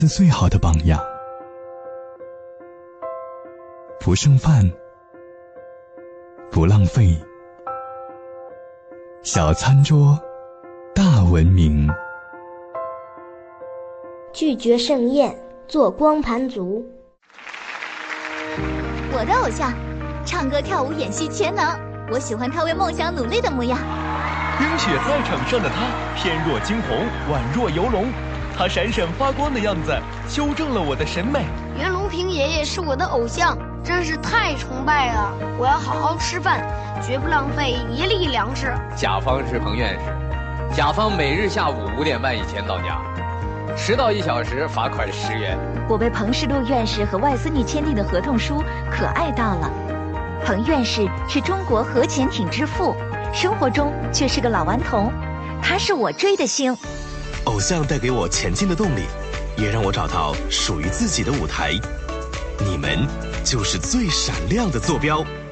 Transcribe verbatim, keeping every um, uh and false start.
是最好的榜样。不剩饭，不浪费，小餐桌，大文明。 拒绝盛宴，做光盘族。 我的偶像，唱歌跳舞演戏全能，我喜欢他为梦想努力的模样。 冰雪在场上的他，翩若惊鸿，宛若游龙，他闪闪发光的样子，修正了我的审美。 袁隆平爷爷是我的偶像，真是太崇拜了！我要好好吃饭，绝不浪费一粒粮食。 甲方是彭院士，甲方每日下午五点半以前到家，迟到一小时罚款十元。 我被彭世禄院士和外孙女签订的合同书可爱到了。彭院士是中国核潜艇之父，生活中却是个老顽童，他是我追的星。 偶像带给我前进的动力，也让我找到属于自己的舞台。你们就是最闪亮的坐标。